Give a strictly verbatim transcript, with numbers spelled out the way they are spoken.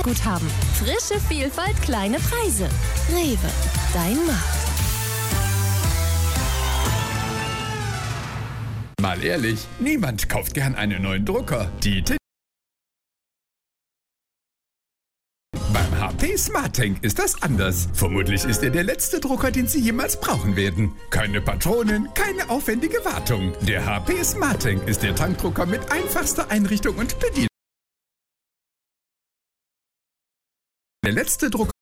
Startguthaben. Frische Vielfalt, kleine Preise. Rewe, dein Markt. Mal ehrlich, niemand kauft gern einen neuen Drucker. Die T Beim H P SmartTank ist das anders. Vermutlich ist er der letzte Drucker, den Sie jemals brauchen werden. Keine Patronen, keine aufwendige Wartung. Der H P SmartTank ist der Tankdrucker mit einfachster Einrichtung und Bedienung. Der letzte Drucker